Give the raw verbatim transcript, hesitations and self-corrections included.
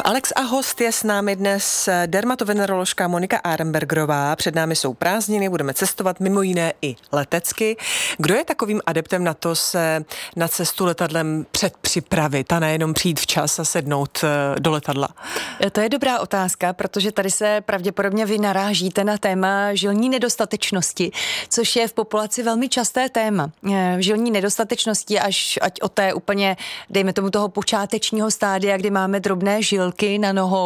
Alex a host je s námi dnes dermatoveneroložka Monika Arenbergerová. Před námi jsou prázdniny, budeme cestovat mimo jiné i letecky. Kdo je takovým adeptem na to se na cestu letadlem předpřipravit a nejenom přijít včas a sednout do letadla? To je dobrá otázka, protože tady se pravděpodobně vy narážíte na téma žilní nedostatečnosti, což je v populaci velmi časté téma. Žilní nedostatečnosti až ať o té úplně, dejme tomu toho počátečního stádia, kdy máme drobné žilky na nohou,